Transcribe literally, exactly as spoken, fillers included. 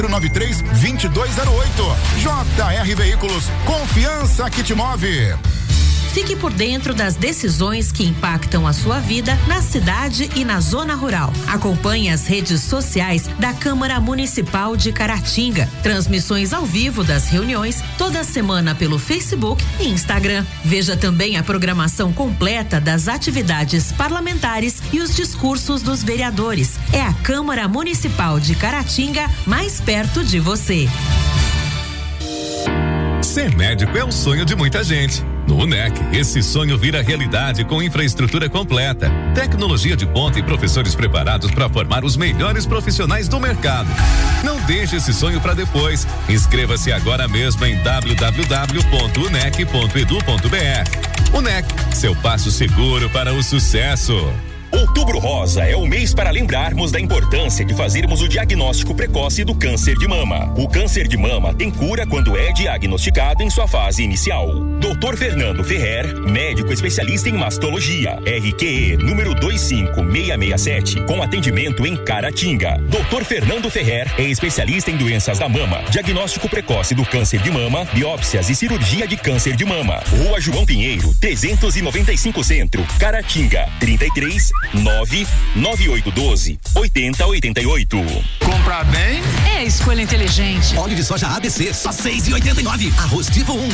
nove três, dois dois zero oito. J R Veículos, confiança que te move. Fique por dentro das decisões que impactam a sua vida na cidade e na zona rural. Acompanhe as redes sociais da Câmara Municipal de Caratinga. Transmissões ao vivo das reuniões toda semana pelo Facebook e Instagram. Veja também a programação completa das atividades parlamentares e os discursos dos vereadores. É a Câmara Municipal de Caratinga, mais perto de você. Ser médico é o sonho de muita gente. No UNEC, esse sonho vira realidade com infraestrutura completa, tecnologia de ponta e professores preparados para formar os melhores profissionais do mercado. Não deixe esse sonho para depois. Inscreva-se agora mesmo em w w w ponto unec ponto edu ponto b r. UNEC, seu passo seguro para o sucesso. Outubro Rosa é o mês para lembrarmos da importância de fazermos o diagnóstico precoce do câncer de mama. O câncer de mama tem cura quando é diagnosticado em sua fase inicial. doutor Fernando Ferrer, médico especialista em mastologia, R Q E número dois cinco seis seis sete, com atendimento em Caratinga. doutor Fernando Ferrer é especialista em doenças da mama, diagnóstico precoce do câncer de mama, biópsias e cirurgia de câncer de mama. Rua João Pinheiro, trezentos e noventa e cinco Centro, Caratinga, trinta e três, nove nove oito um dois, oito zero oito oito. Comprar bem é escolha inteligente. Óleo de soja A B C, só seis e oitenta e nove. Arroz tipo um,